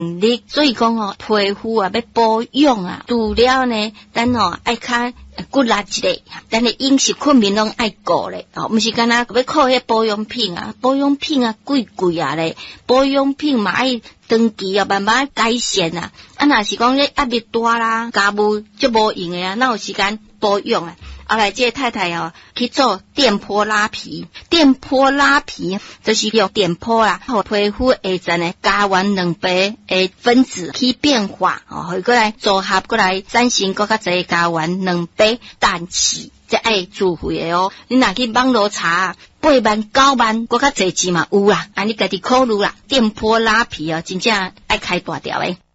力，所以讲哦，皮肤啊要保养啊，除了呢，咱哦爱较骨力一个，咱的饮食困眠拢爱顾咧，哦，毋是干那要靠迄保养品啊，保养品啊贵啊咧，保养品嘛爱长期啊慢慢改善啊，若是讲咧压力大啦，家务就无用诶啊，哪有时间保养啊？后来这个太太哦去做电波拉皮，电波拉皮就是用电波啦，互皮肤下层的胶原蛋白的分子去变化，互过来组合过来产生更加侪胶原蛋白氮气，这爱注意的哦。你若去网络查8万9万更加侪钱嘛有啦，你家己考虑啦。电波拉皮哦，真正爱开大条的。